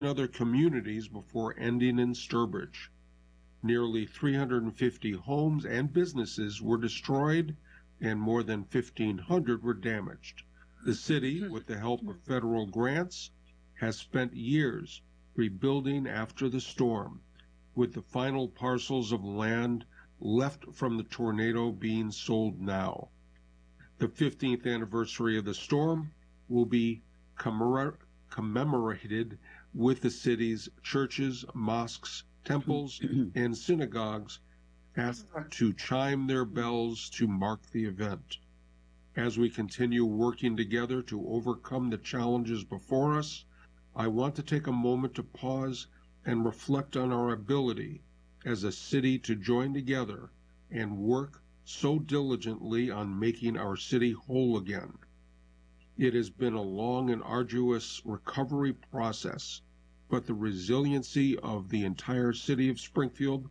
other communities before ending in Sturbridge. Nearly 350 homes and businesses were destroyed and more than 1,500 were damaged. The city, with the help of federal grants, has spent years rebuilding after the storm, with the final parcels of land left from the tornado being sold now. The 15th anniversary of the storm will be commemorated with the city's churches, mosques, temples, and synagogues asked to chime their bells to mark the event. As we continue working together to overcome the challenges before us, I want to take a moment to pause and reflect on our ability as a city to join together and work so diligently on making our city whole again. It has been a long and arduous recovery process, but the resiliency of the entire city of Springfield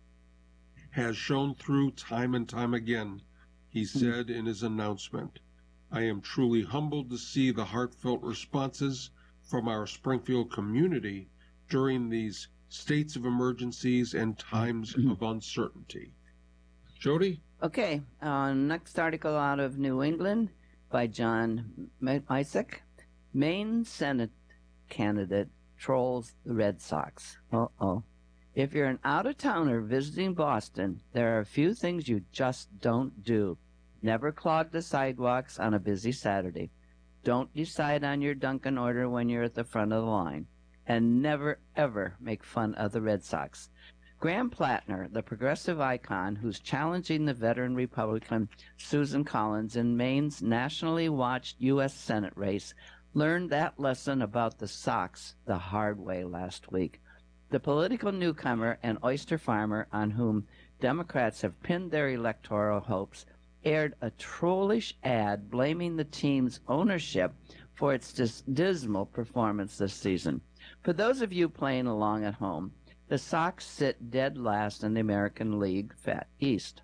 has shown through time and time again, he said in his announcement. I am truly humbled to see the heartfelt responses from our Springfield community during these states of emergencies and times of uncertainty. Jody? Okay, next article out of New England by John Isaac. Maine Senate candidate trolls the Red Sox. Uh-oh. If you're an out-of-towner visiting Boston, there are a few things you just don't do. Never clog the sidewalks on a busy Saturday. Don't decide on your Dunkin' order when you're at the front of the line. And never, ever make fun of the Red Sox. Graham Plattner, the progressive icon who's challenging the veteran Republican Susan Collins in Maine's nationally watched U.S. Senate race, learned that lesson about the Sox the hard way last week. The political newcomer and oyster farmer on whom Democrats have pinned their electoral hopes aired a trollish ad blaming the team's ownership for its dismal performance this season. For those of you playing along at home, the Sox sit dead last in the American League East.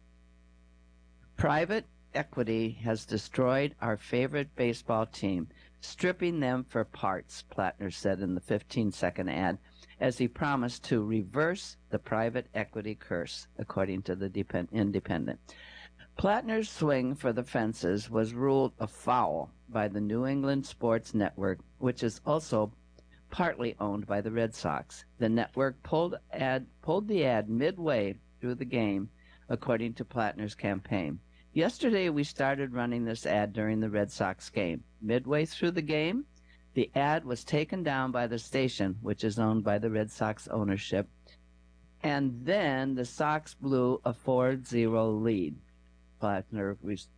Private equity has destroyed our favorite baseball team, stripping them for parts, Plattner said in the 15-second ad, as he promised to reverse the private equity curse, according to the Independent. Plattner's swing for the fences was ruled a foul by the New England Sports Network, which is also partly owned by the Red Sox. The network pulled the ad midway through the game, according to Plattner's campaign. Yesterday, we started running this ad during the Red Sox game. Midway through the game, the ad was taken down by the station, which is owned by the Red Sox ownership, and then the Sox blew a 4-0 lead. Plattner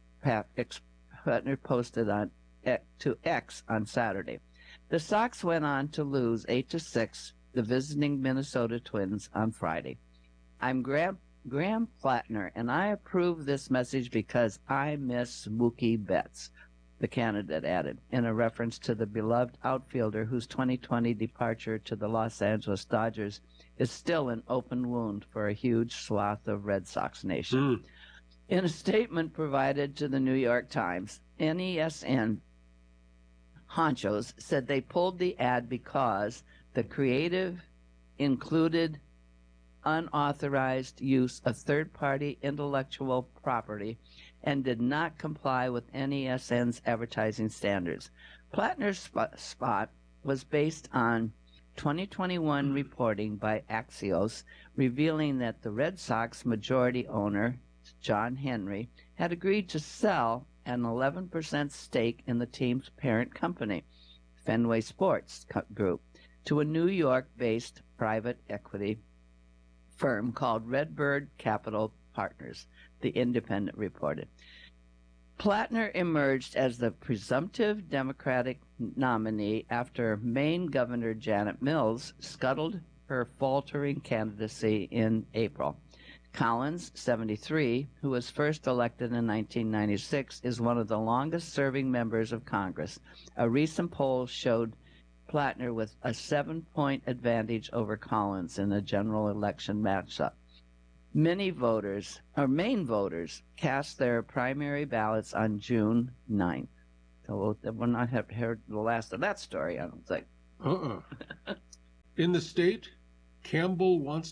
posted to X on Saturday. The Sox went on to lose 8-6 the visiting Minnesota Twins on Friday. I'm Graham Plattner, and I approve this message because I miss Mookie Betts, the candidate added, in a reference to the beloved outfielder whose 2020 departure to the Los Angeles Dodgers is still an open wound for a huge swath of Red Sox nation. In a statement provided to the New York Times, NESN honchos said they pulled the ad because the creative included unauthorized use of third-party intellectual property and did not comply with NESN's advertising standards. Plattner's spot was based on 2021 reporting by Axios revealing that the Red Sox majority owner, John Henry, had agreed to sell an 11% stake in the team's parent company, Fenway Sports Group, to a New York-based private equity firm called Redbird Capital Partners, the Independent reported. Plattner emerged as the presumptive Democratic nominee after Maine Governor Janet Mills scuttled her faltering candidacy in April. Collins, 73, who was first elected in 1996, is one of the longest-serving members of Congress. A recent poll showed Plattner with a 7-point advantage over Collins in a general election matchup. Maine voters cast their primary ballots on June 9th. So we'll not have heard the last of that story, I don't think. In the state, Campbell wants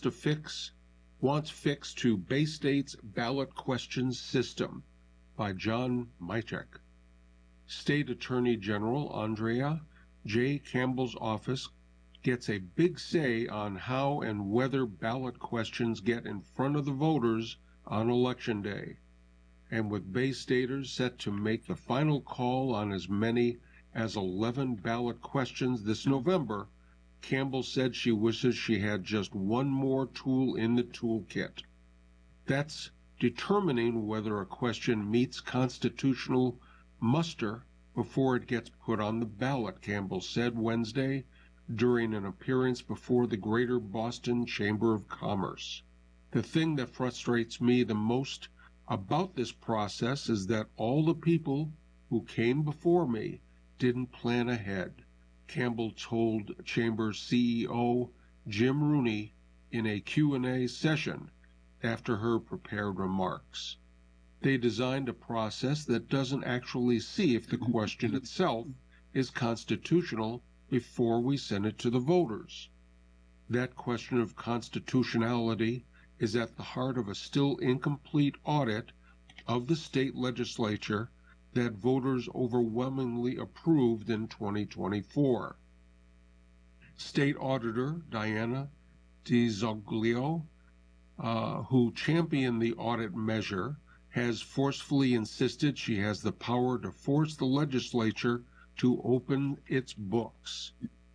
fix to Bay State's ballot questions system by John Mychek. State Attorney General Andrea J. Campbell's office gets a big say on how and whether ballot questions get in front of the voters on Election Day. And with Bay Staters set to make the final call on as many as 11 ballot questions this November, Campbell said she wishes she had just one more tool in the toolkit. That's determining whether a question meets constitutional muster before it gets put on the ballot, Campbell said Wednesday during an appearance before the Greater Boston Chamber of Commerce. The thing that frustrates me the most about this process is that all the people who came before me didn't plan ahead, Campbell told Chamber's CEO Jim Rooney in a Q&A session after her prepared remarks. They designed a process that doesn't actually see if the question itself is constitutional before we send it to the voters. That question of constitutionality is at the heart of a still incomplete audit of the state legislature that voters overwhelmingly approved in 2024. State Auditor Diana DiZoglio, who championed the audit measure, has forcefully insisted she has the power to force the legislature to open its books.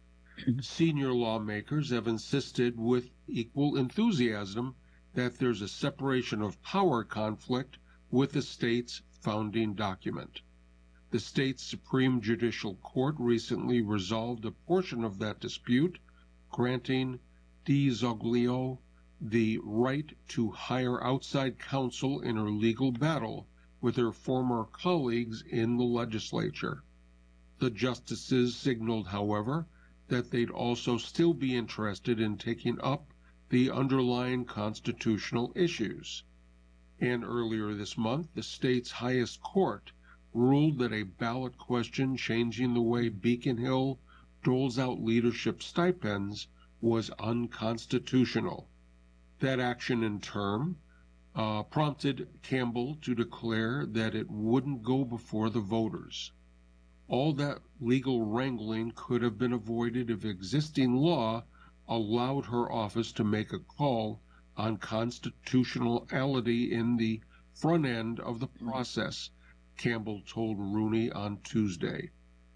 Senior lawmakers have insisted with equal enthusiasm that there's a separation of power conflict with the state's founding document. The state's Supreme Judicial Court recently resolved a portion of that dispute, granting DiZoglio the right to hire outside counsel in her legal battle with her former colleagues in the legislature. The justices signaled, however, that they'd also still be interested in taking up the underlying constitutional issues. And earlier this month, the state's highest court ruled that a ballot question changing the way Beacon Hill doles out leadership stipends was unconstitutional. That action in turn prompted Campbell to declare that it wouldn't go before the voters. All that legal wrangling could have been avoided if existing law allowed her office to make a call on constitutionality in the front end of the process, Campbell told Rooney on Tuesday.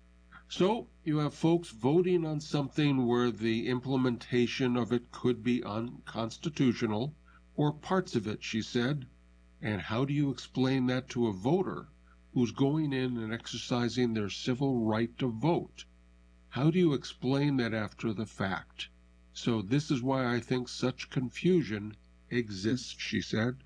So you have folks voting on something where the implementation of it could be unconstitutional, or parts of it, she said. And how do you explain that to a voter who's going in and exercising their civil right to vote? How do you explain that after the fact? So this is why I think such confusion exists, she said.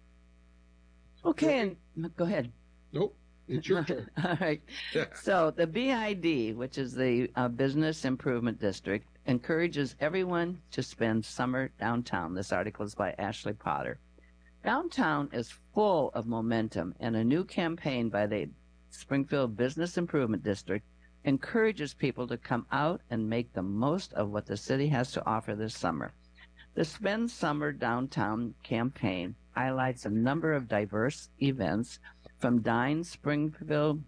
Okay, and go ahead. Nope. It's your turn. All right. So the BID, which is the Business Improvement District, encourages everyone to spend summer downtown. This article is by Ashley Potter. Downtown is full of momentum, and a new campaign by the Springfield Business Improvement District encourages people to come out and make the most of what the city has to offer this summer. The Spend Summer Downtown campaign highlights a number of diverse events, from Dine Springfield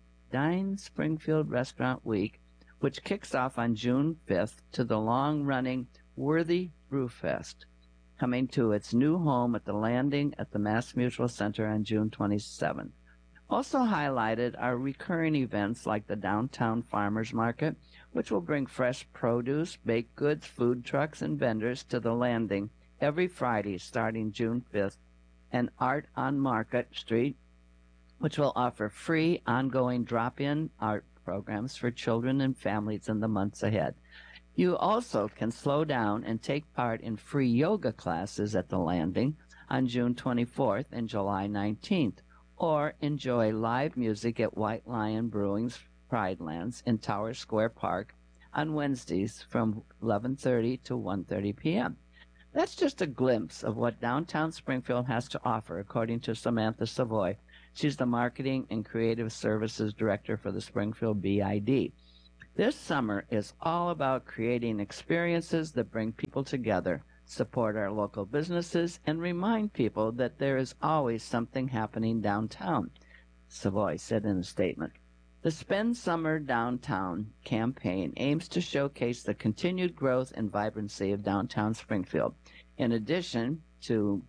Restaurant Week, which kicks off on June 5th, to the long-running Worthy Brewfest, coming to its new home at the Landing at the Mass Mutual Center on June 27th. Also highlighted are recurring events like the Downtown Farmers Market, which will bring fresh produce, baked goods, food trucks, and vendors to the Landing every Friday starting June 5th, and Art on Market Street, which will offer free ongoing drop-in art programs for children and families in the months ahead. You also can slow down and take part in free yoga classes at the Landing on June 24th and July 19th, or enjoy live music at White Lion Brewing's Pridelands in Tower Square Park on Wednesdays from 11:30 to 1:30 p.m. That's just a glimpse of what downtown Springfield has to offer, according to Samantha Savoy. She's the Marketing and Creative Services Director for the Springfield BID. This summer is all about creating experiences that bring people together, support our local businesses, and remind people that there is always something happening downtown, Savoy said in a statement. The Spend Summer Downtown campaign aims to showcase the continued growth and vibrancy of downtown Springfield. In addition to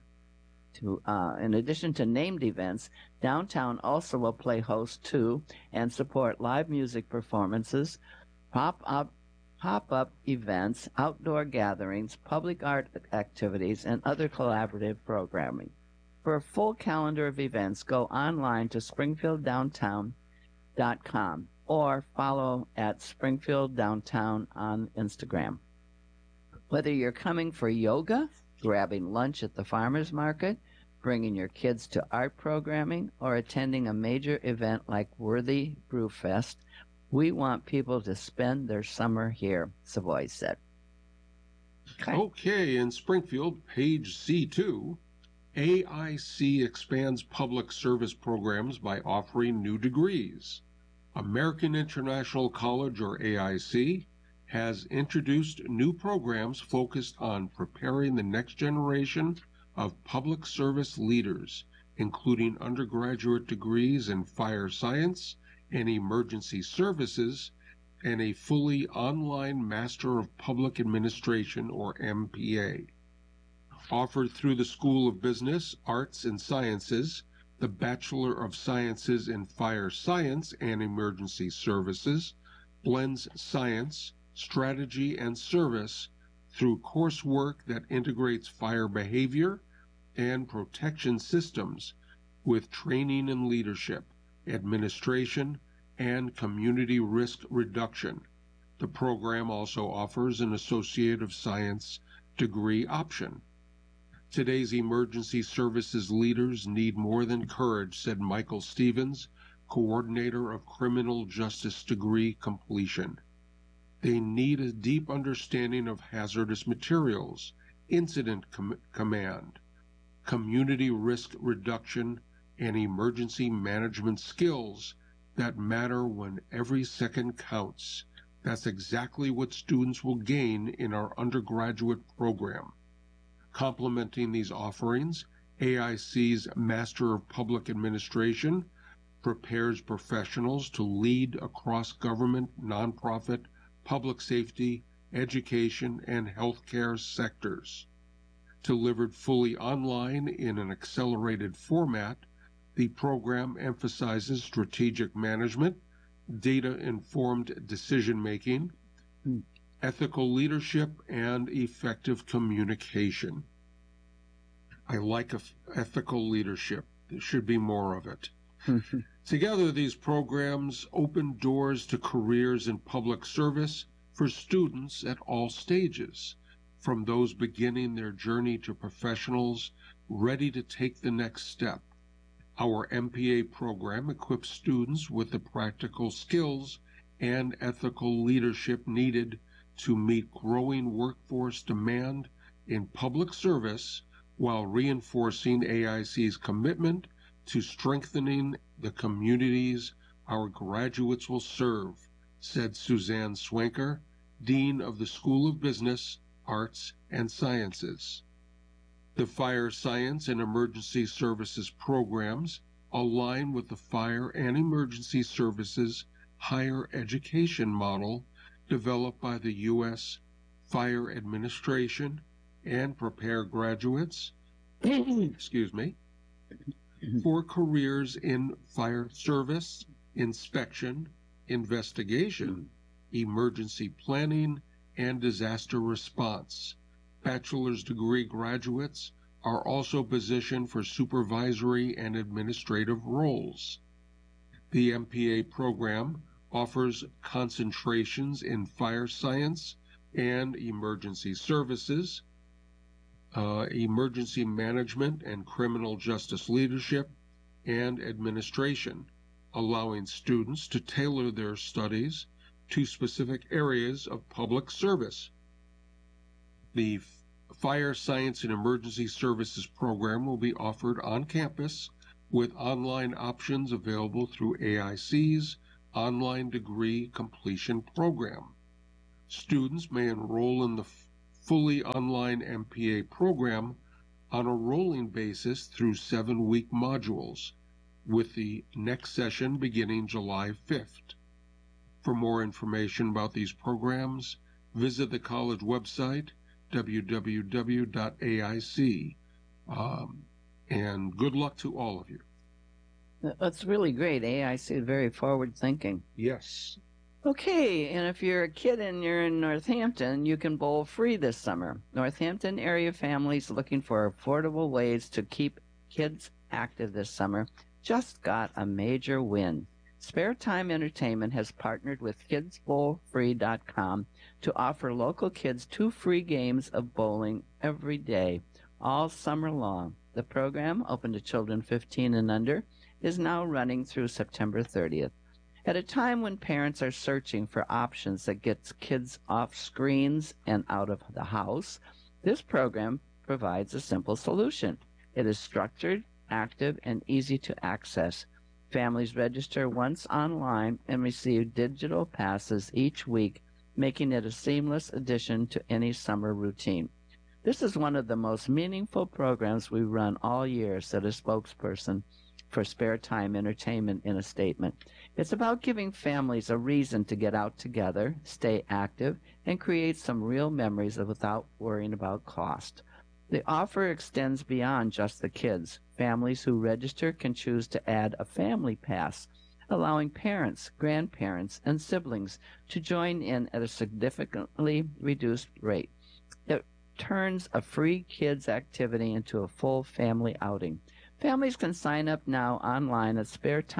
named events, downtown also will play host to and support live music performances, pop-up events, outdoor gatherings, public art activities, and other collaborative programming. For a full calendar of events, go online to springfielddowntown.com or follow at Springfield Downtown on Instagram. Whether you're coming for yoga, grabbing lunch at the farmer's market, bringing your kids to art programming, or attending a major event like Worthy Brewfest, we want people to spend their summer here, Savoy said. Okay, in Springfield, page C2, AIC expands public service programs by offering new degrees. American International College, or AIC, has introduced new programs focused on preparing the next generation of public service leaders, including undergraduate degrees in fire science and emergency services, and a fully online Master of Public Administration, or MPA. Offered through the School of Business, Arts, and Sciences, the Bachelor of Sciences in Fire Science and Emergency Services blends science, strategy, and service through coursework that integrates fire behavior and protection systems with training in leadership, administration, and community risk reduction. The program also offers an Associate of Science degree option. Today's emergency services leaders need more than courage, said Michael Stevens, coordinator of criminal justice degree completion. They need a deep understanding of hazardous materials, incident command, community risk reduction, and emergency management skills that matter when every second counts. That's exactly what students will gain in our undergraduate program. Complementing these offerings, AIC's Master of Public Administration prepares professionals to lead across government, nonprofit, public safety, education, and healthcare sectors. Delivered fully online in an accelerated format, the program emphasizes strategic management, data-informed decision-making, ethical leadership, and effective communication. I like ethical leadership. There should be more of it. Together, these programs open doors to careers in public service for students at all stages, from those beginning their journey to professionals ready to take the next step. Our MPA program equips students with the practical skills and ethical leadership needed to meet growing workforce demand in public service while reinforcing AIC's commitment to strengthening the communities our graduates will serve, said Suzanne Swanker, Dean of the School of Business, Arts, and Sciences. The Fire Science and Emergency Services programs align with the Fire and Emergency Services higher education model developed by the U.S. Fire Administration and prepare graduates for careers in fire service, inspection, investigation, emergency planning, and disaster response. Bachelor's degree graduates are also positioned for supervisory and administrative roles. The MPA program offers concentrations in fire science and emergency services, emergency management and criminal justice leadership, and administration, allowing students to tailor their studies to specific areas of public service. The Fire Science and Emergency Services program will be offered on campus with online options available through AIC's online degree completion program. Students may enroll in the fully online MPA program on a rolling basis through 7-week modules, with the next session beginning July 5th. For more information about these programs, visit the college website, www.aic. And good luck to all of you. That's really great. AIC is very forward thinking. Yes. Okay, and if you're a kid and you're in Northampton, you can bowl free this summer. Northampton area families looking for affordable ways to keep kids active this summer just got a major win. Spare Time Entertainment has partnered with KidsBowlFree.com to offer local kids 2 free games of bowling every day, all summer long. The program, open to children 15 and under, is now running through September 30th. At a time when parents are searching for options that gets kids off screens and out of the house, this program provides a simple solution. It is structured, active, and easy to access. Families register once online and receive digital passes each week, making it a seamless addition to any summer routine. This is one of the most meaningful programs we run all year, said a spokesperson for Spare Time Entertainment in a statement. It's about giving families a reason to get out together, stay active, and create some real memories without worrying about cost. The offer extends beyond just the kids. Families who register can choose to add a family pass, allowing parents, grandparents, and siblings to join in at a significantly reduced rate. It turns a free kids activity into a full family outing. Families can sign up now online at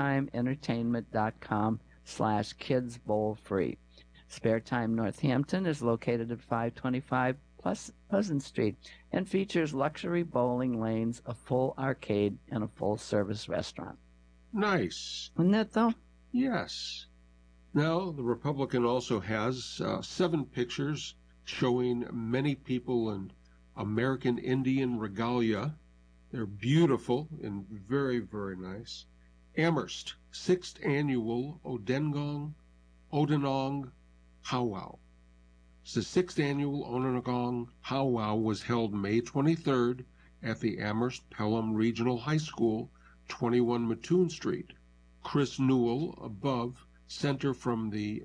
sparetimeentertainment.com/kidsbowlfree. Spare Time Northampton is located at 525 Pleasant Street and features luxury bowling lanes, a full arcade, and a full-service restaurant. Nice. Isn't that though? Yes. Now, the Republican also has 7 pictures showing many people in American Indian regalia. They're beautiful and very, very nice. Amherst, 6th Annual Odenong Powwow. The 6th Annual Odenong Powwow was held May 23rd at the Amherst Pelham Regional High School, 21 Mattoon Street. Chris Newell, above, Center from the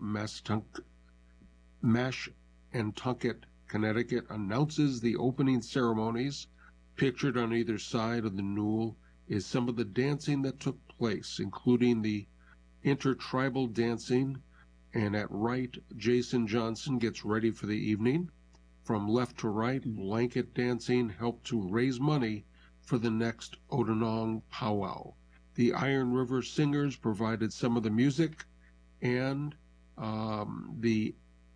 Mashantucket, Connecticut, announces the opening ceremonies. Pictured on either side of the Newell is some of the dancing that took place, including the intertribal dancing, and at right, Jason Johnson gets ready for the evening. From left to right, blanket dancing helped to raise money for the next Odenong powwow. The Iron River Singers provided some of the music, and the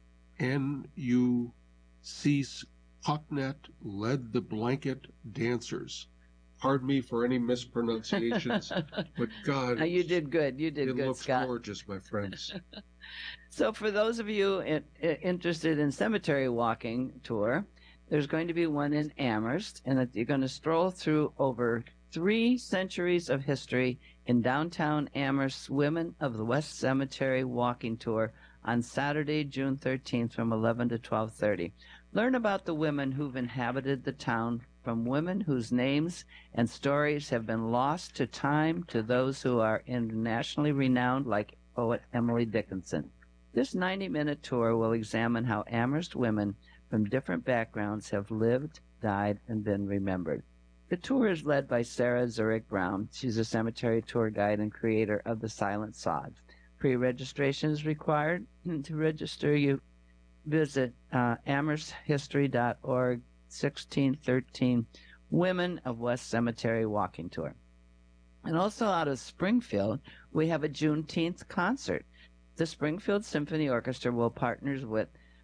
NUC Pucknet led the blanket dancers. Pardon me for any mispronunciations, but God, You did good. You did it good, looks Scott. gorgeous, my friends. So for those of you interested in cemetery walking tour, there's going to be one in Amherst, and you're going to stroll through over 3 centuries of history in downtown Amherst Women of the West Cemetery walking tour on Saturday, June 13th from 11 to 12:30. Learn about the women who've inhabited the town, from women whose names and stories have been lost to time to those who are internationally renowned like poet Emily Dickinson. This 90-minute tour will examine how Amherst women from different backgrounds have lived, died, and been remembered. The tour is led by Sarah Zurich Brown. She's a cemetery tour guide and creator of the Silent Sod. Pre-registration is required. To register, you visit amhersthistory.org 1613 Women of West Cemetery Walking Tour. And also out of Springfield, we have a Juneteenth concert. The Springfield Symphony Orchestra will partners with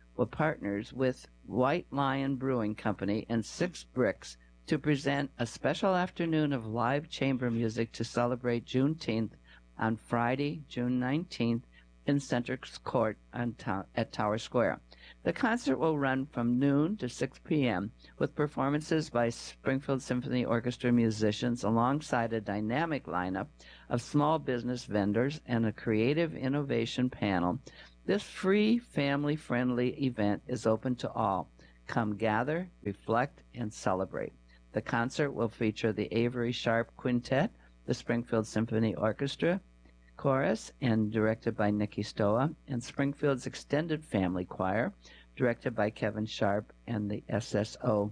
White Lion Brewing Company and 6 Bricks to present a special afternoon of live chamber music to celebrate Juneteenth on Friday, June 19th in Center Court at Tower Square. The concert will run from noon to 6 p.m. with performances by Springfield Symphony Orchestra musicians alongside a dynamic lineup of small business vendors and a creative innovation panel. This free, family-friendly event is open to all. Come gather, reflect, and celebrate. The concert will feature the Avery Sharp Quintet, the Springfield Symphony Orchestra, Chorus, and directed by Nikki Stoa, and Springfield's Extended Family Choir, directed by Kevin Sharp and the SSO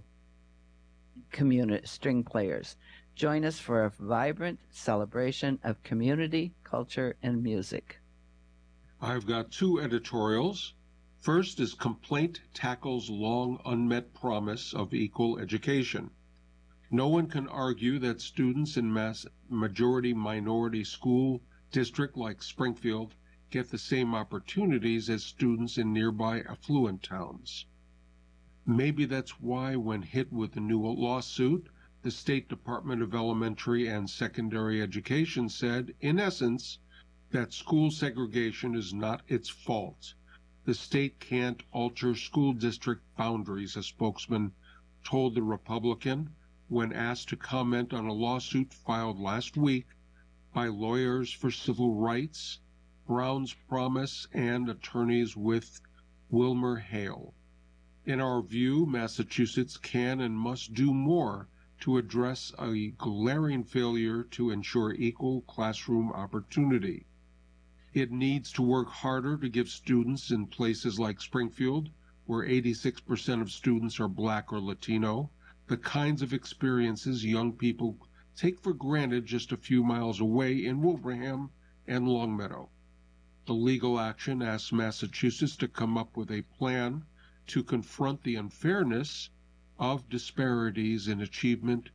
community string players. Join us for a vibrant celebration of community, culture, and music. I've got two editorials. First is Complaint Tackles Long Unmet Promise of Equal Education. No one can argue that students in majority-minority school district like Springfield get the same opportunities as students in nearby affluent towns. Maybe that's why, when hit with a new lawsuit, the State Department of Elementary and Secondary Education said, in essence, that school segregation is not its fault. The state can't alter school district boundaries, a spokesman told the Republican when asked to comment on a lawsuit filed last week by Lawyers for Civil Rights, Brown's Promise, and attorneys with Wilmer Hale. In our view, Massachusetts can and must do more to address a glaring failure to ensure equal classroom opportunity. It needs to work harder to give students in places like Springfield, where 86% of students are Black or Latino, the kinds of experiences young people take for granted just a few miles away in Wilbraham and Longmeadow. The legal action asks Massachusetts to come up with a plan to confront the unfairness of disparities in achievement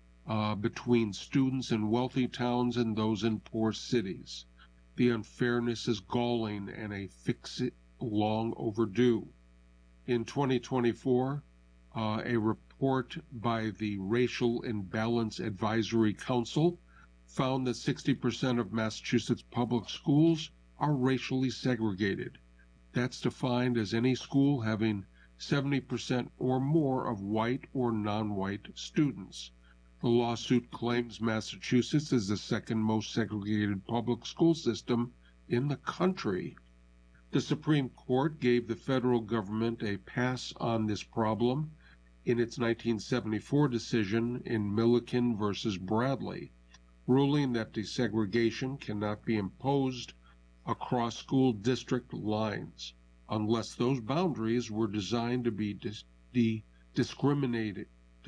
between students in wealthy towns and those in poor cities. The unfairness is galling and a fix-it long overdue. In 2024, a report by the Racial Imbalance Advisory Council found that 60% of Massachusetts public schools are racially segregated. That's defined as any school having 70% or more of white or non-white students. The lawsuit claims Massachusetts is the second most segregated public school system in the country. The Supreme Court gave the federal government a pass on this problem in its 1974 decision in Milliken versus Bradley, ruling that desegregation cannot be imposed across school district lines unless those boundaries were designed to be discriminatory.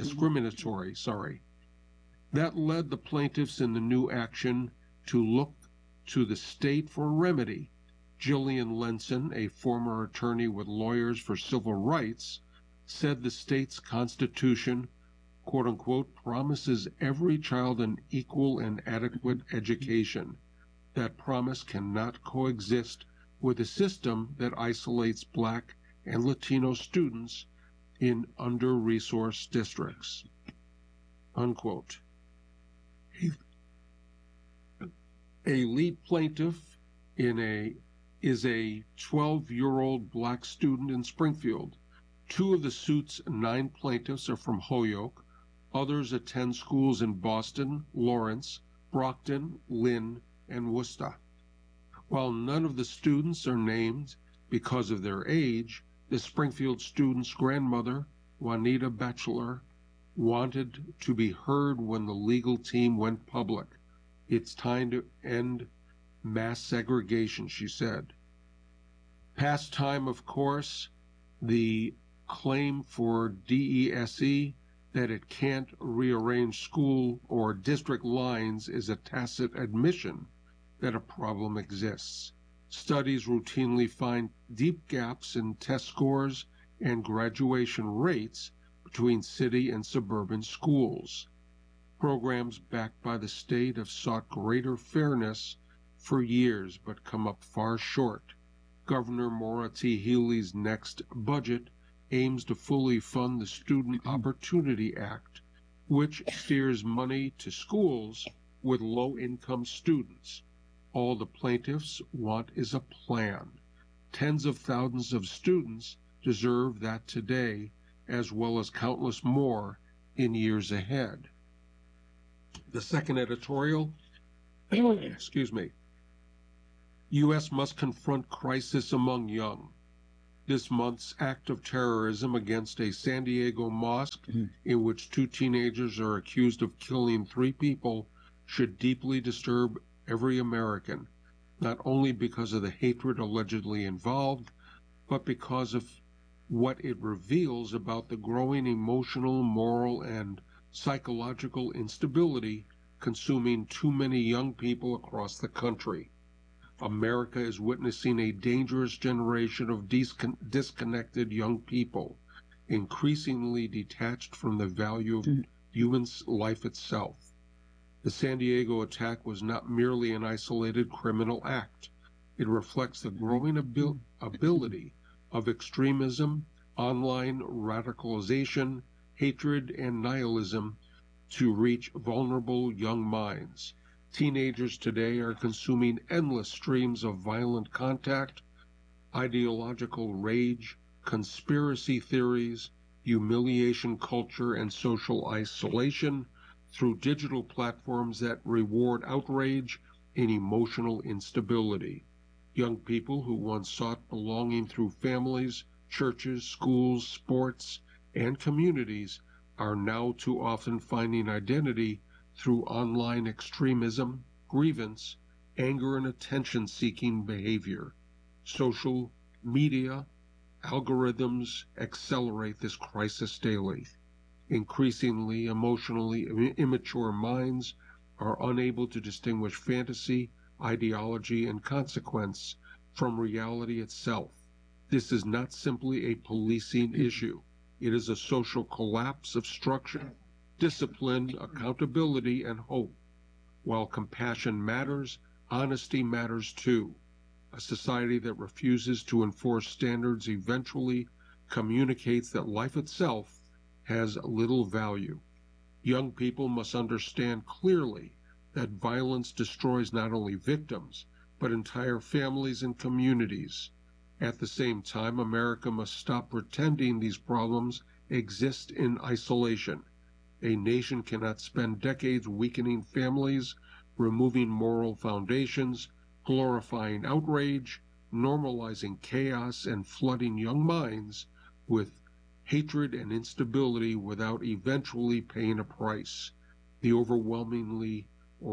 That led the plaintiffs in the new action to look to the state for a remedy. Jillian Lenson, a former attorney with Lawyers for Civil Rights, said the state's constitution, quote unquote, promises every child an equal and adequate education. That promise cannot coexist with a system that isolates Black and Latino students in under-resourced districts, unquote. A lead plaintiff is a 12-year-old Black student in Springfield. Two of the suit's 9 plaintiffs are from Holyoke. Others attend schools in Boston, Lawrence, Brockton, Lynn, and Worcester. While none of the students are named because of their age, the Springfield student's grandmother, Juanita Batchelor, wanted to be heard when the legal team went public. It's time to end mass segregation, she said. Past time, of course, the claim for DESE that it can't rearrange school or district lines is a tacit admission that a problem exists. Studies routinely find deep gaps in test scores and graduation rates between city and suburban schools. Programs backed by the state have sought greater fairness for years but come up far short. Governor Maura T. Healey's next budget aims to fully fund the Student Opportunity Act, which steers money to schools with low-income students. All the plaintiffs want is a plan. Tens of thousands of students deserve that today, as well as countless more in years ahead. The second editorial, excuse me, U.S. must confront crisis among young. This month's act of terrorism against a San Diego mosque in which 2 teenagers are accused of killing 3 people should deeply disturb every American, not only because of the hatred allegedly involved, but because of what it reveals about the growing emotional, moral, and psychological instability consuming too many young people across the country. America is witnessing a dangerous generation of disconnected young people, increasingly detached from the value of human life itself. The San Diego attack was not merely an isolated criminal act. It reflects the growing ability of extremism, online radicalization, hatred, and nihilism to reach vulnerable young minds. Teenagers today are consuming endless streams of violent contact, ideological rage, conspiracy theories, humiliation culture, and social isolation through digital platforms that reward outrage and emotional instability. Young people who once sought belonging through families, churches, schools, sports, and communities are now too often finding identity through online extremism, grievance, anger, and attention-seeking behavior. Social media algorithms accelerate this crisis daily. Increasingly emotionally immature minds are unable to distinguish fantasy, ideology, and consequence from reality itself. This is not simply a policing issue. It is a social collapse of structure, discipline, accountability, and hope. While compassion matters, honesty matters too. A society that refuses to enforce standards eventually communicates that life itself has little value. Young people must understand clearly that violence destroys not only victims, but entire families and communities. At the same time, America must stop pretending these problems exist in isolation. A nation cannot spend decades weakening families, removing moral foundations, glorifying outrage, normalizing chaos, and flooding young minds with hatred and instability without eventually paying a price. The overwhelming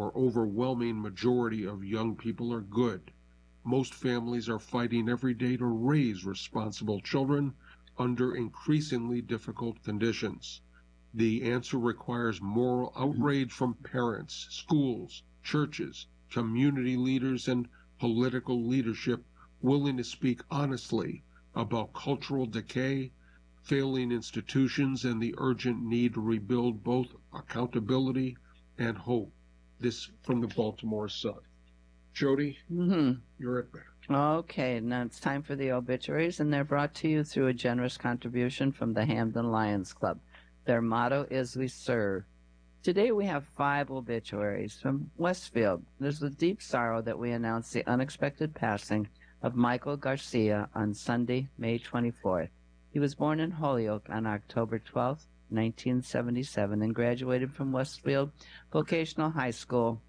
majority of young people are good. Most families are fighting every day to raise responsible children under increasingly difficult conditions. The answer requires moral outrage from parents, schools, churches, community leaders, and political leadership willing to speak honestly about cultural decay, failing institutions, and the urgent need to rebuild both accountability and hope. This from the Baltimore Sun. Jody, you're at bat. Okay, now it's time for the obituaries, and they're brought to you through a generous contribution from the Hamden Lions Club. Their motto is "We Serve." Today we have 5 obituaries from Westfield. There's with deep sorrow that we announce the unexpected passing of Michael Garcia on Sunday, May 24th. He was born in Holyoke on October 12, 1977, and graduated from Westfield Vocational High School.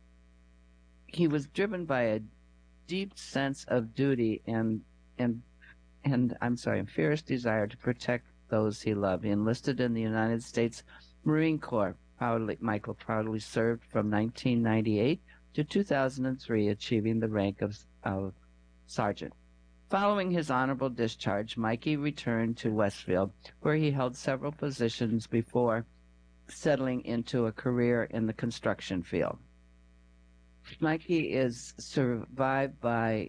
He was driven by a deep sense of duty and fierce desire to protect those he loved. He enlisted in the United States Marine Corps. Michael proudly served from 1998 to 2003, achieving the rank of sergeant. Following his honorable discharge, Mikey returned to Westfield, where he held several positions before settling into a career in the construction field. Mikey is survived by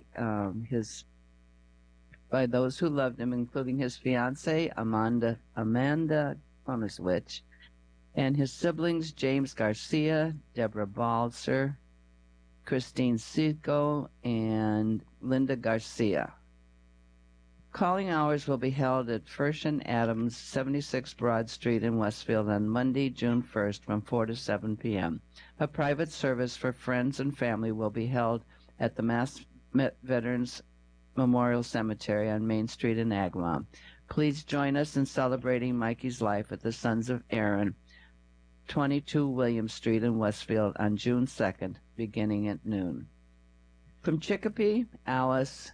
those who loved him, including his fiancée Amanda Konuswich, and his siblings James Garcia, Deborah Balser, Christine Seco, and Linda Garcia. Calling hours will be held at First and Adams, 76 Broad Street in Westfield on Monday, June 1st from 4 to 7 p.m. A private service for friends and family will be held at the Mass Veterans Memorial Cemetery on Main Street in Agawam. Please join us in celebrating Mikey's life at the Sons of Aaron, 22 William Street in Westfield on June 2nd, beginning at noon. From Chicopee, Alice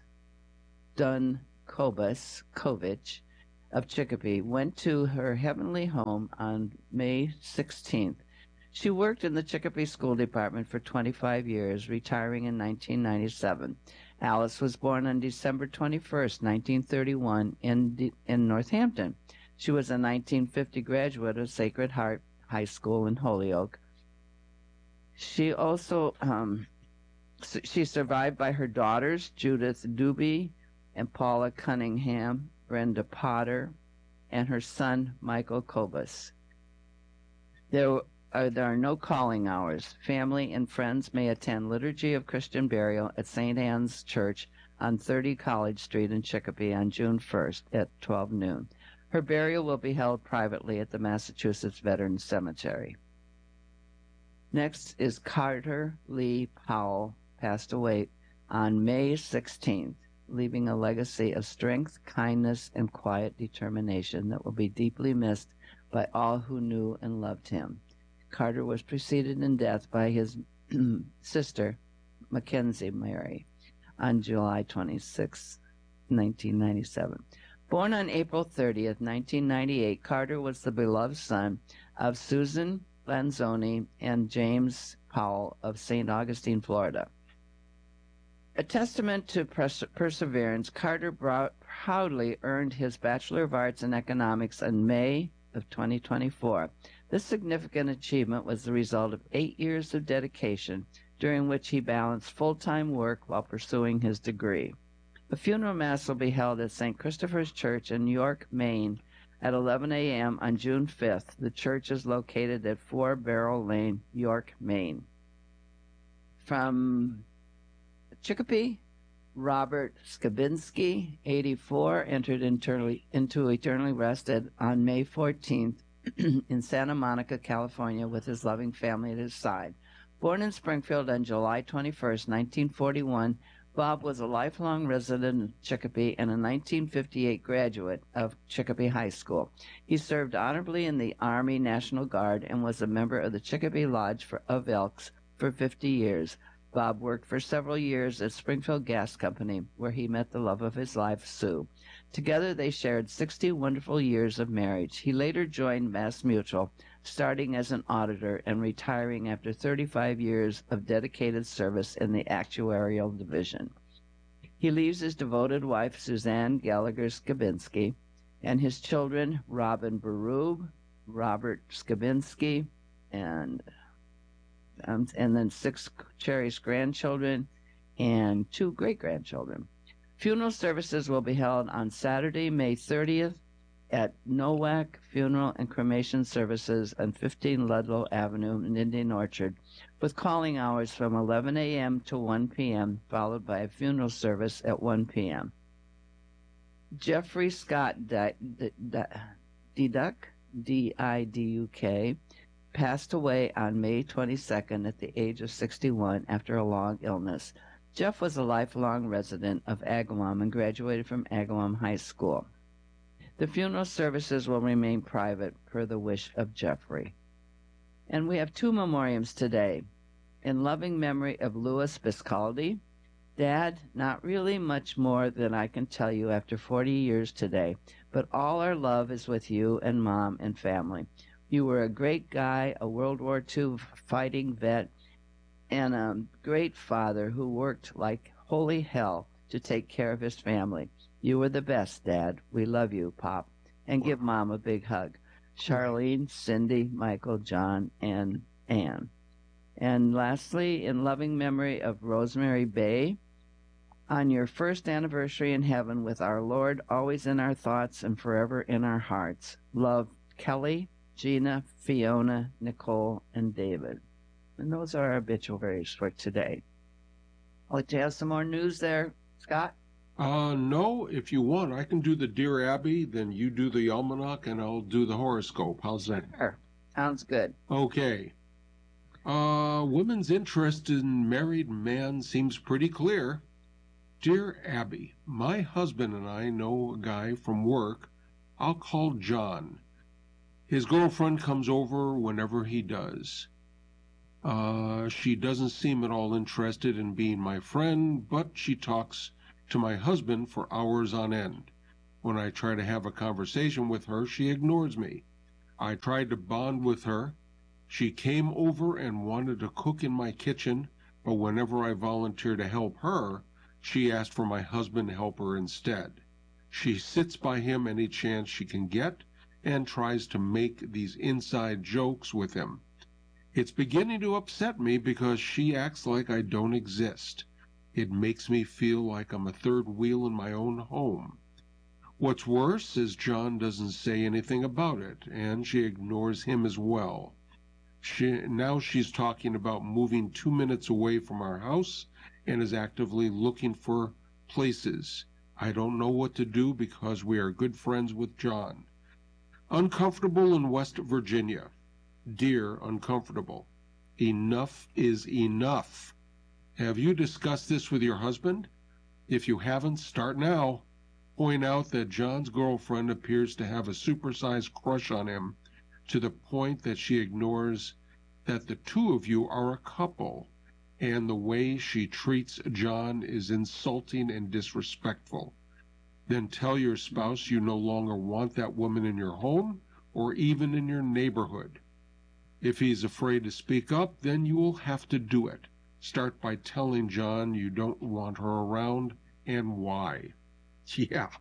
Dunkovich of Chicopee went to her heavenly home on May 16th. She worked in the Chicopee School Department for 25 years, retiring in 1997. Alice was born on December 21st, 1931, in Northampton. She was a 1950 graduate of Sacred Heart High School in Holyoke. She also she's survived by her daughters, Judith Doobie and Paula Cunningham, Brenda Potter, and her son, Michael Kobus. There are no calling hours. Family and friends may attend Liturgy of Christian Burial at St. Anne's Church on 30 College Street in Chicopee on June 1st at 12 noon. Her burial will be held privately at the Massachusetts Veterans Cemetery. Next is Carter Lee Powell, passed away on May 16th, leaving a legacy of strength, kindness, and quiet determination that will be deeply missed by all who knew and loved him. Carter was preceded in death by his sister, Mackenzie Mary, on July 26, 1997. Born on April 30th, 1998, Carter was the beloved son of Susan Lanzoni and James Powell of St. Augustine, Florida. A testament to perseverance, Carter proudly earned his Bachelor of Arts in Economics in May of 2024. This significant achievement was the result of 8 years of dedication, during which he balanced full-time work while pursuing his degree. A funeral mass will be held at St. Christopher's Church in York, Maine, at 11 a.m. on June 5th. The church is located at 4 Barrel Lane, York, Maine. From Chicopee, Robert Skabinski, 84, entered into eternally rested on May 14th in Santa Monica, California, with his loving family at his side. Born in Springfield on July 21st, 1941, Bob was a lifelong resident of Chicopee and a 1958 graduate of Chicopee High School. He served honorably in the Army National Guard and was a member of the Chicopee Lodge of Elks for 50 years. Bob worked for several years at Springfield Gas Company, where he met the love of his life, Sue. Together they shared 60 wonderful years of marriage. He later joined Mass Mutual, starting as an auditor and retiring after 35 years of dedicated service in the actuarial division. He leaves his devoted wife, Suzanne Gallagher Skabinski, and his children, Robin Barub, Robert Skabinski, and then 6 cherished grandchildren and 2 great-grandchildren. Funeral services will be held on Saturday, May 30th at Nowak Funeral and Cremation Services on 15 Ludlow Avenue in Indian Orchard, with calling hours from 11 a.m. to 1 p.m., followed by a funeral service at 1 p.m. Jeffrey Scott Diduk, D-I-D-U-K, passed away on May 22nd at the age of 61 after a long illness. Jeff was a lifelong resident of Agawam and graduated from Agawam High School. The funeral services will remain private per the wish of Jeffrey. And we have 2 memoriams today. In loving memory of Louis Biscaldi. Dad, not really much more than I can tell you after 40 years today, but all our love is with you and Mom and family. You were a great guy, a World War II fighting vet, and a great father who worked like holy hell to take care of his family. You were the best, Dad. We love you, Pop. And give Mom a big hug. Charlene, Cindy, Michael, John, and Ann. And lastly, in loving memory of Rosemary Bay, on your first anniversary in heaven with our Lord always in our thoughts and forever in our hearts. Love, Kelly, Gina, Fiona, Nicole, and David. And those are our obituaries for today. I'd like to have some more news there, Scott? No, if you want, I can do the Dear Abby, then you do the almanac, and I'll do the horoscope. How's that? Sure. Sounds good. Okay. Women's interest in married men seems pretty clear. Dear Abby, my husband and I know a guy from work. I'll call John. His girlfriend comes over whenever he does. She doesn't seem at all interested in being my friend, but she talks to my husband for hours on end. When I try to have a conversation with her, she ignores me. I tried to bond with her. She came over and wanted to cook in my kitchen, but whenever I volunteer to help her, she asked for my husband to help her instead. She sits by him any chance she can get and tries to make these inside jokes with him. It's beginning to upset me because she acts like I don't exist. It makes me feel like I'm a third wheel in my own home. What's worse is John doesn't say anything about it, and she ignores him as well. Now she's talking about moving 2 minutes away from our house and is actively looking for places. I don't know what to do because we are good friends with John. Uncomfortable in West Virginia. Dear Uncomfortable, enough is enough. Have you discussed this with your husband? If you haven't, start now. Point out that John's girlfriend appears to have a supersized crush on him to the point that she ignores that the two of you are a couple, and the way she treats John is insulting and disrespectful. Then tell your spouse you no longer want that woman in your home or even in your neighborhood. If he's afraid to speak up, then you will have to do it. Start by telling John you don't want her around and why. Yeah.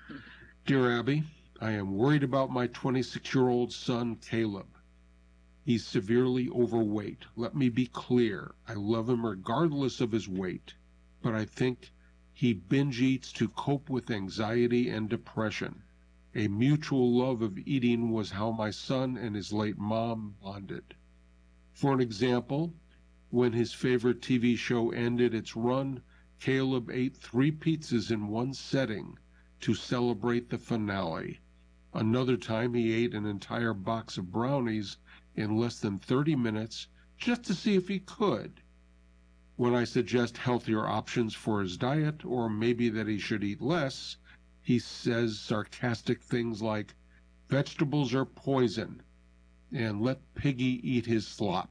Dear Abby, I am worried about my 26-year-old son, Caleb. He's severely overweight. Let me be clear. I love him regardless of his weight, but I think he binge eats to cope with anxiety and depression. A mutual love of eating was how my son and his late mom bonded. For an example, when his favorite TV show ended its run, Caleb ate 3 pizzas in one setting to celebrate the finale. Another time he ate an entire box of brownies in less than 30 minutes just to see if he could. When I suggest healthier options for his diet, or maybe that he should eat less, he says sarcastic things like, vegetables are poison, and let Piggy eat his slop.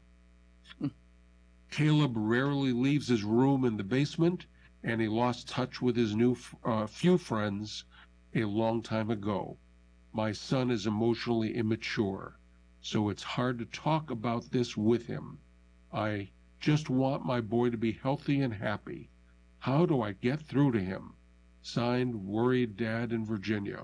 Caleb rarely leaves his room in the basement, and he lost touch with his few friends a long time ago. My son is emotionally immature, so it's hard to talk about this with him. I just want my boy to be healthy and happy. How do I get through to him? Signed, Worried Dad in Virginia.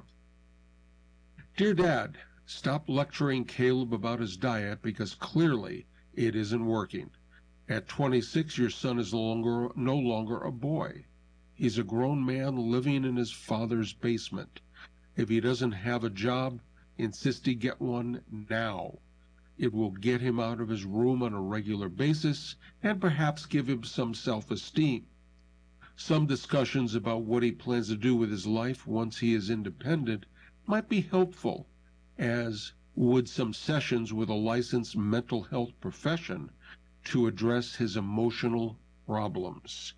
Dear Dad, stop lecturing Caleb about his diet because clearly it isn't working. At 26, your son is no longer a boy. He's a grown man living in his father's basement. If he doesn't have a job, insist he get one now. It will get him out of his room on a regular basis and perhaps give him some self-esteem. Some discussions about what he plans to do with his life once he is independent might be helpful, as would some sessions with a licensed mental health profession to address his emotional problems.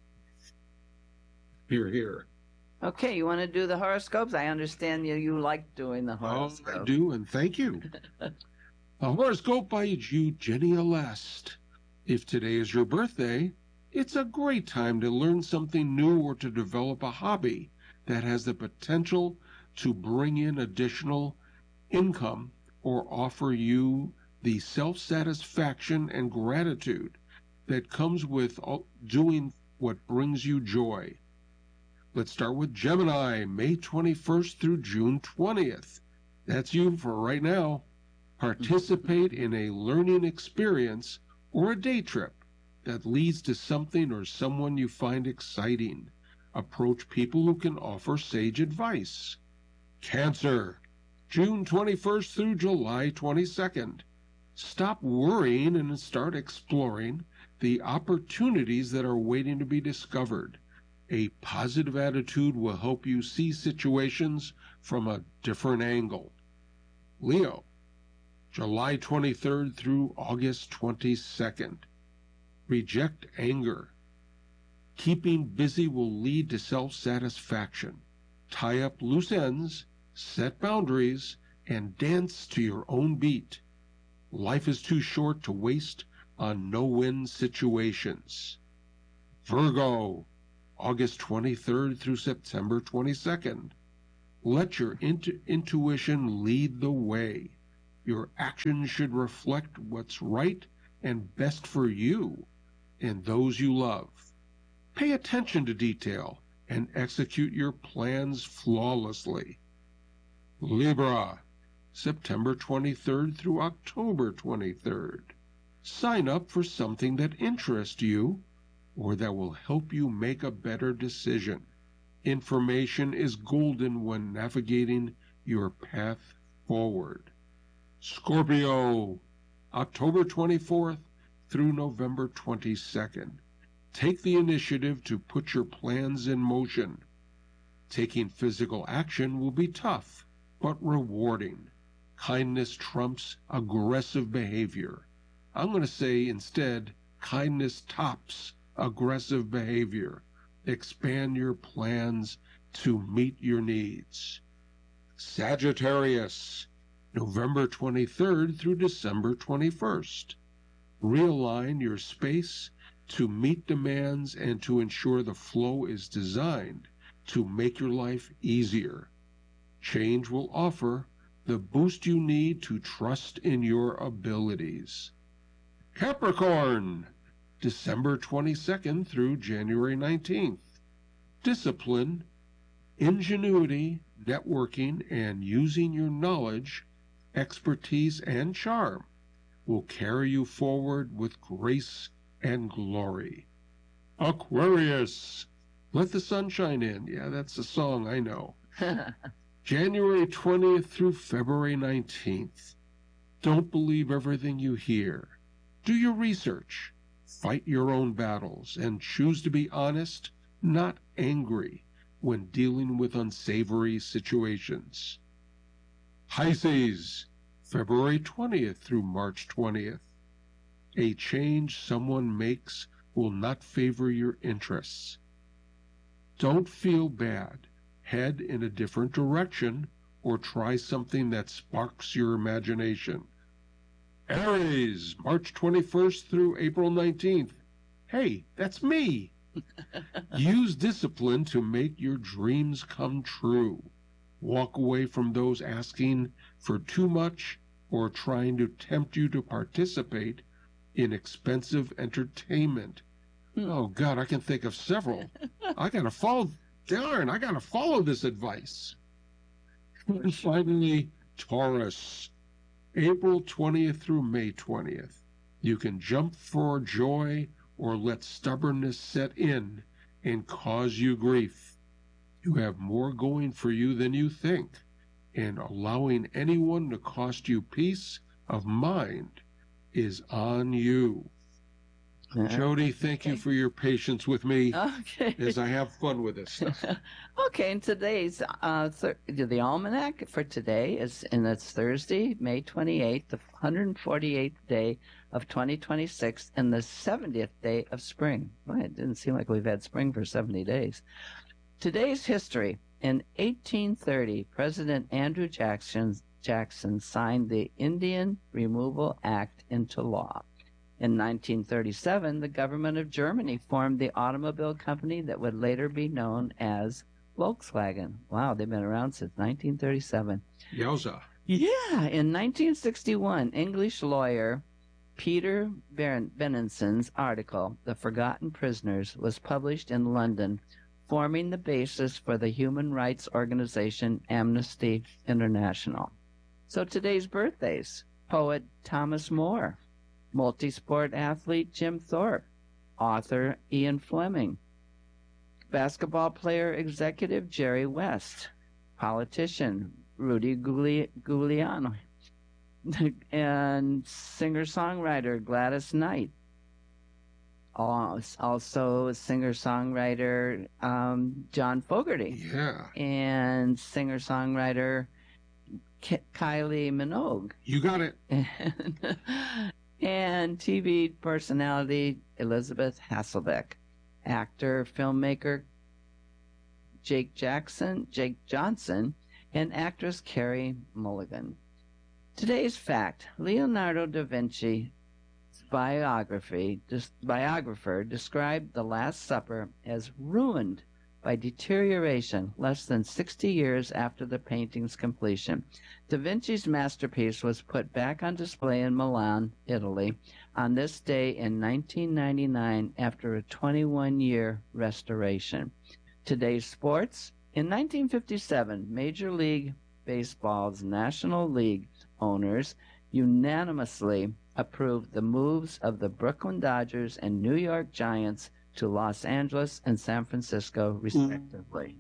Hear, hear. Okay, you want to do the horoscopes? I understand you like doing the Oh, horoscopes. I do, and thank you. A horoscope by Eugenia Lest. If today is your birthday, it's a great time to learn something new or to develop a hobby that has the potential to bring in additional income or offer you the self-satisfaction and gratitude that comes with doing what brings you joy. Let's start with Gemini, May 21st through June 20th. That's you for right now. Participate in a learning experience or a day trip that leads to something or someone you find exciting. Approach people who can offer sage advice. Cancer, June 21st through July 22nd. Stop worrying and start exploring the opportunities that are waiting to be discovered. A positive attitude will help you see situations from a different angle. Leo, July 23rd through August 22nd. Reject anger. Keeping busy will lead to self-satisfaction. Tie up loose ends, set boundaries, and dance to your own beat. Life is too short to waste on no-win situations. Virgo, August 23rd through September 22nd. Let your intuition lead the way. Your actions should reflect what's right and best for you and those you love. Pay attention to detail and execute your plans flawlessly. Libra, September 23rd through October 23rd. Sign up for something that interests you or that will help you make a better decision. Information is golden when navigating your path forward. Scorpio, October 24th through November 22nd. Take the initiative to put your plans in motion. Taking physical action will be tough, but rewarding. Kindness trumps aggressive behavior. I'm going to say instead, kindness tops aggressive behavior. Expand your plans to meet your needs. Sagittarius, November 23rd through December 21st. Realign your space to meet demands and to ensure the flow is designed to make your life easier. Change will offer the boost you need to trust in your abilities. Capricorn, December 22nd through January 19th. Discipline, ingenuity, networking, and using your knowledge, expertise, and charm will carry you forward with grace and glory. Aquarius, let the sunshine in. Yeah, that's a song I know. January 20th through February 19th. Don't believe everything you hear. Do your research. Fight your own battles and choose to be honest, not angry, when dealing with unsavory situations. Pisces, February 20th through March 20th. A change someone makes will not favor your interests. Don't feel bad. Head in a different direction or try something that sparks your imagination. Aries, March 21st through April 19th. Hey, that's me. Use discipline to make your dreams come true. Walk away from those asking for too much or trying to tempt you to participate in expensive entertainment. Oh, God, I can think of several. I gotta follow this advice. And finally, Taurus, April 20th through May 20th. You can jump for joy or let stubbornness set in and cause you grief. You have more going for you than you think, and allowing anyone to cost you peace of mind is on you. Jody, thank you for your patience with me as I have fun with this stuff. Okay, and today's the almanac for today is, and it's Thursday, May 28th, the 148th day of 2026, and the 70th day of spring. Well, it didn't seem like we've had spring for 70 days. Today's history. In 1830, President Andrew Jackson signed the Indian Removal Act into law. In 1937, the government of Germany formed the automobile company that would later be known as Volkswagen. Wow, they've been around since 1937. Yowza. Yeah, in 1961, English lawyer Peter Benenson's article, The Forgotten Prisoners, was published in London, forming the basis for the human rights organization Amnesty International. So today's birthdays: poet Thomas More, multi-sport athlete Jim Thorpe, author Ian Fleming, basketball player executive Jerry West, politician Rudy Giuliani, and singer-songwriter Gladys Knight. Also singer-songwriter John Fogerty. Yeah. And singer-songwriter Kylie Minogue. You got it. And TV personality Elizabeth Hasselbeck. actor, filmmaker Jake Johnson, and actress Carey Mulligan. Today's fact: Leonardo da Vinci's biographer described The Last Supper as ruined by deterioration less than 60 years after the painting's completion. Da Vinci's masterpiece was put back on display in Milan, Italy, on this day in 1999 after a 21-year restoration. Today's sports. In 1957, Major League Baseball's National League owners unanimously approved the moves of the Brooklyn Dodgers and New York Giants to Los Angeles and San Francisco, respectively.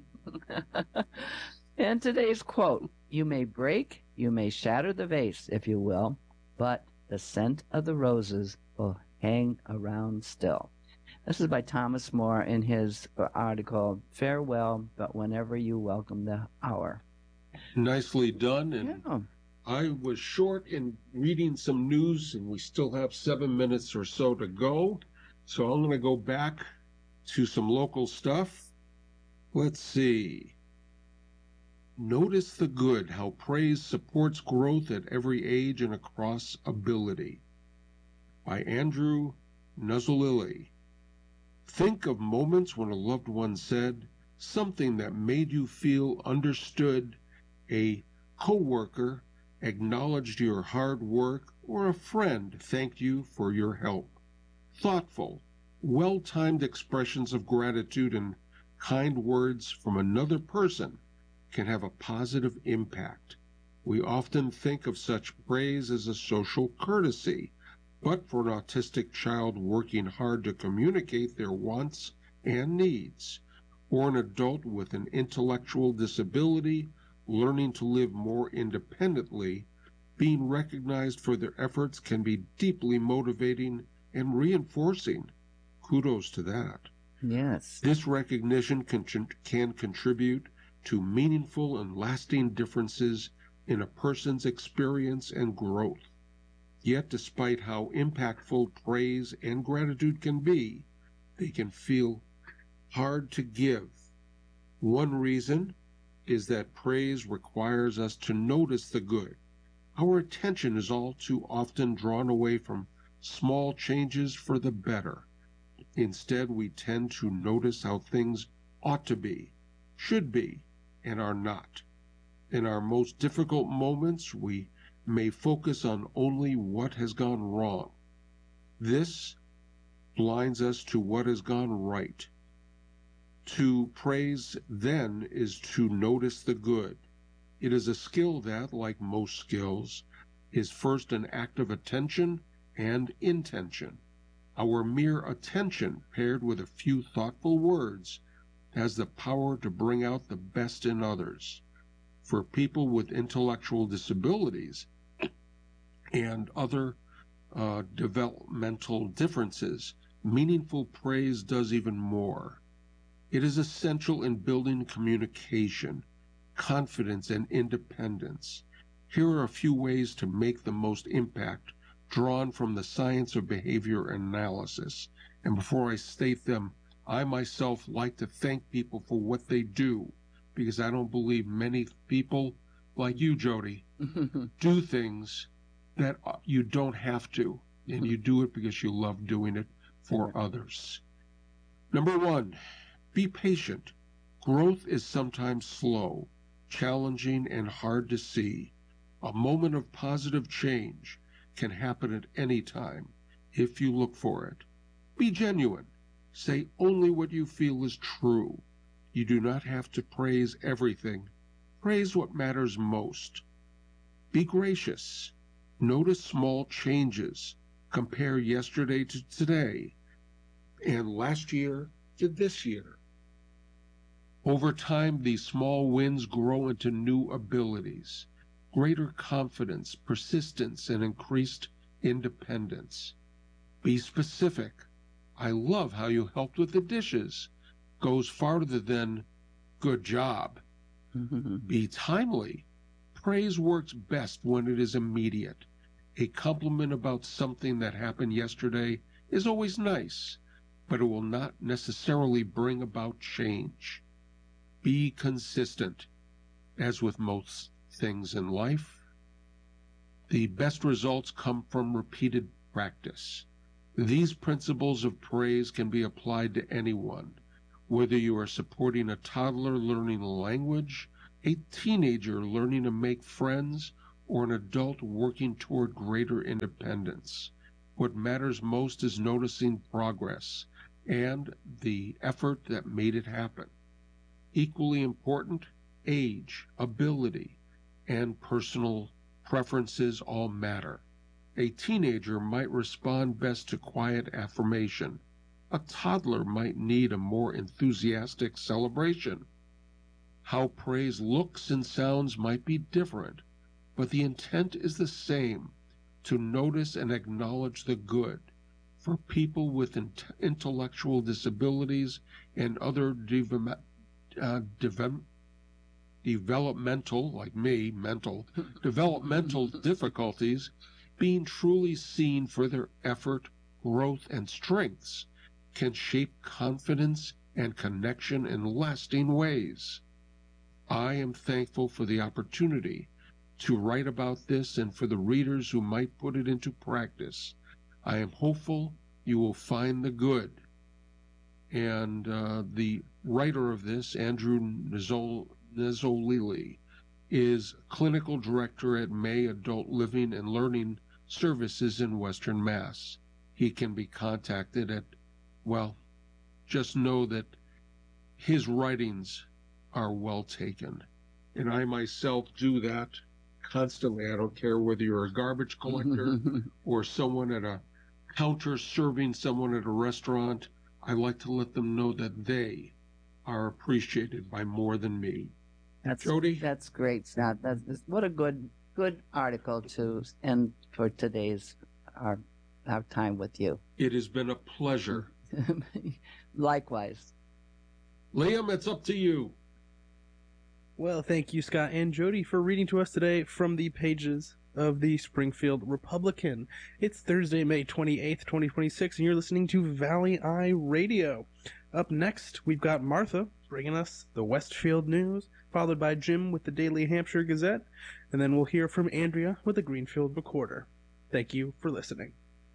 And today's quote: "You may break, you may shatter the vase, if you will, but the scent of the roses will hang around still." This is by Thomas More in his article, Farewell, But Whenever You Welcome the Hour. Nicely done. And Yeah. I was short in reading some news, and we still have 7 minutes or so to go. So I'm going to go back to some local stuff. Let's see. Notice the good, how praise supports growth at every age and across ability. By Andrew Nuzzolilli. Think of moments when a loved one said something that made you feel understood, a coworker acknowledged your hard work, or a friend thanked you for your help. Thoughtful, well-timed expressions of gratitude and kind words from another person can have a positive impact. We often think of such praise as a social courtesy, but for an autistic child working hard to communicate their wants and needs, or an adult with an intellectual disability learning to live more independently, being recognized for their efforts can be deeply motivating and reinforcing. Kudos to that. Yes. This recognition can contribute to meaningful and lasting differences in a person's experience and growth. Yet, despite how impactful praise and gratitude can be, they can feel hard to give. One reason is that praise requires us to notice the good. Our attention is all too often drawn away from small changes for the better. Instead, we tend to notice how things ought to be, should be, and are not. In our most difficult moments, we may focus on only what has gone wrong. This blinds us to what has gone right. To praise, then, is to notice the good. It is a skill that, like most skills, is first an act of attention and intention. Our mere attention, paired with a few thoughtful words, has the power to bring out the best in others. For people with intellectual disabilities and other developmental differences, meaningful praise does even more. It is essential in building communication, confidence, and independence. Here are a few ways to make the most impact, drawn from the science of behavior analysis. And before I state them, I myself like to thank people for what they do, because I don't believe many people like you, Jody, do things that you don't have to, and you do it because you love doing it for others. Number one, be patient. Growth is sometimes slow, challenging, and hard to see. A moment of positive change can happen at any time if you look for it. Be genuine. Say only what you feel is true. You do not have to praise everything. Praise what matters most. Be gracious. Notice small changes. Compare yesterday to today and last year to this year. Over time, these small wins grow into new abilities, greater confidence, persistence, and increased independence. Be specific. I love how you helped with the dishes. Goes farther than good job. Be timely. Praise works best when it is immediate. A compliment about something that happened yesterday is always nice, but it will not necessarily bring about change. Be consistent. As with most things in life, the best results come from repeated practice. These principles of praise can be applied to anyone, whether you are supporting a toddler learning a language, a teenager learning to make friends, or an adult working toward greater independence. What matters most is noticing progress and the effort that made it happen. Equally important, age, ability, and personal preferences all matter. A teenager might respond best to quiet affirmation. A toddler might need a more enthusiastic celebration. How praise looks and sounds might be different, but the intent is the same, to notice and acknowledge the good. For people with intellectual disabilities and other developmental, like me, mental, developmental difficulties, being truly seen for their effort, growth, and strengths can shape confidence and connection in lasting ways. I am thankful for the opportunity to write about this and for the readers who might put it into practice. I am hopeful you will find the good. And the writer of this, Andrew Nezzolili, is clinical director at May Adult Living and Learning Services in Western Mass. He can be contacted at, well, just know that his writings are well taken. And I myself do that constantly. I don't care whether you're a garbage collector or someone at a counter serving someone at a restaurant. I like to let them know that they are appreciated by more than me. Jody? That's great, Scott. What a good article to end for today's our time with you. It has been a pleasure. Likewise. Liam, it's up to you. Well, thank you, Scott and Jody, for reading to us today from the pages of the Springfield Republican. It's Thursday, May 28th, 2026, and you're listening to Valley Eye Radio. Up next, we've got Martha bringing us the Westfield News, followed by Jim with the Daily Hampshire Gazette, and then we'll hear from Andrea with the Greenfield Recorder. Thank you for listening.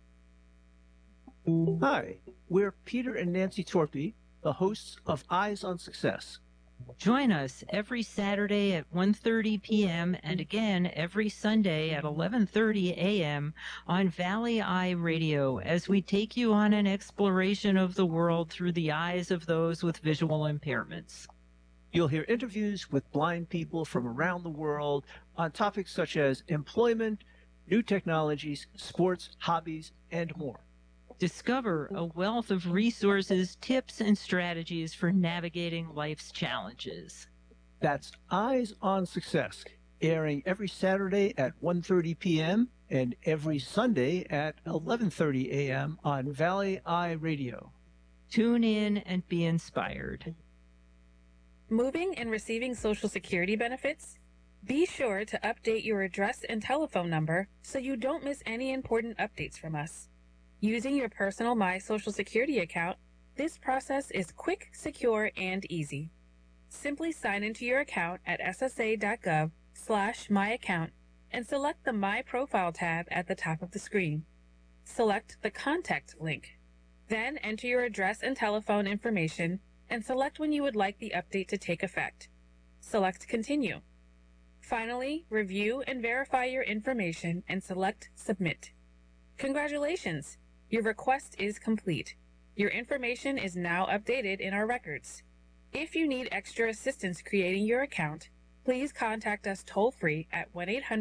Hi, we're Peter and Nancy Torpy, the hosts of Eyes on Success. Join us every Saturday at 1:30 p.m. and again every Sunday at 11:30 a.m. on Valley Eye Radio as we take you on an exploration of the world through the eyes of those with visual impairments. You'll hear interviews with blind people from around the world on topics such as employment, new technologies, sports, hobbies, and more. Discover a wealth of resources, tips, and strategies for navigating life's challenges. That's Eyes on Success, airing every Saturday at 1:30 p.m. and every Sunday at 11:30 a.m. on Valley Eye Radio. Tune in and be inspired. Moving and receiving Social Security benefits? Be sure to update your address and telephone number so you don't miss any important updates from us. Using your personal My Social Security account, this process is quick, secure, and easy. Simply sign into your account at ssa.gov/myaccount and select the My Profile tab at the top of the screen. Select the Contact link. Then enter your address and telephone information and select when you would like the update to take effect. Select Continue. Finally, review and verify your information and select Submit. Congratulations! Your request is complete. Your information is now updated in our records. If you need extra assistance creating your account, please contact us toll-free at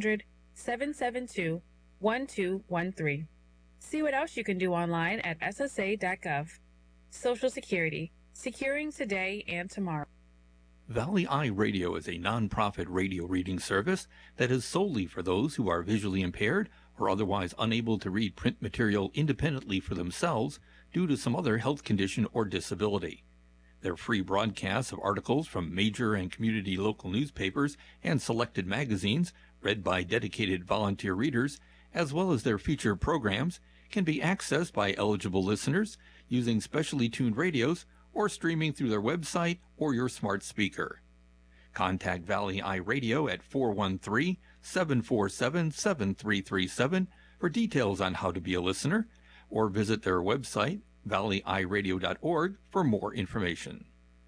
1-800-772-1213. See what else you can do online at ssa.gov. Social Security, securing today and tomorrow. Valley Eye Radio is a nonprofit radio reading service that is solely for those who are visually impaired or otherwise unable to read print material independently for themselves due to some other health condition or disability. Their free broadcasts of articles from major and community local newspapers and selected magazines read by dedicated volunteer readers, as well as their feature programs, can be accessed by eligible listeners using specially tuned radios or streaming through their website or your smart speaker. Contact Valley Eye Radio at 413-747-7337 for details on how to be a listener, or visit their website, valleyeyeradio.org, for more information.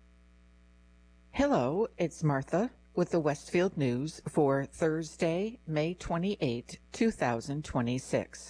Hello, it's Martha with the Westfield News for Thursday, May 28, 2026.